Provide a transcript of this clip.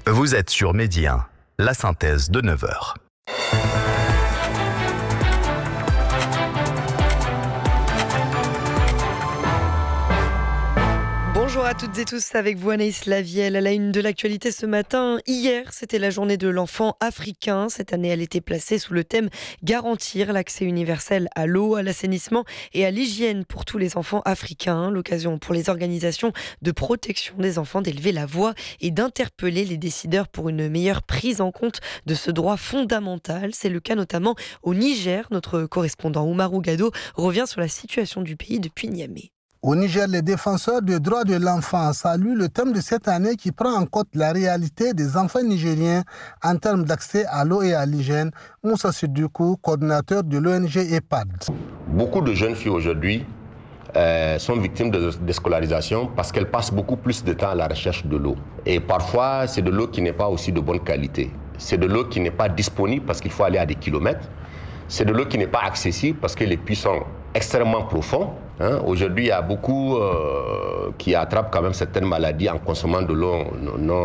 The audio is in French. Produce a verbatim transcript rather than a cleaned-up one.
Vous êtes sur Midi un, la synthèse de neuf heures. Bonjour à toutes et tous, avec vous Anaïs Lavielle. À la une de l'actualité ce matin, hier c'était la journée de l'enfant africain. Cette année elle était placée sous le thème « Garantir l'accès universel à l'eau, à l'assainissement et à l'hygiène pour tous les enfants africains ». L'occasion pour les organisations de protection des enfants d'élever la voix et d'interpeller les décideurs pour une meilleure prise en compte de ce droit fondamental. C'est le cas notamment au Niger. Notre correspondant Oumarou Gado revient sur la situation du pays depuis Niamey. Au Niger, les défenseurs des droits de l'enfant saluent le thème de cette année qui prend en compte la réalité des enfants nigériens en termes d'accès à l'eau et à l'hygiène. Moussa Sidoukou, coordinateur de l'O N G E P A D. Beaucoup de jeunes filles aujourd'hui euh, sont victimes de déscolarisation parce qu'elles passent beaucoup plus de temps à la recherche de l'eau. Et parfois, c'est de l'eau qui n'est pas aussi de bonne qualité. C'est de l'eau qui n'est pas disponible parce qu'il faut aller à des kilomètres. C'est de l'eau qui n'est pas accessible parce que les puits sont extrêmement profonds. Hein. Aujourd'hui, il y a beaucoup euh, qui attrapent quand même certaines maladies en consommant de l'eau non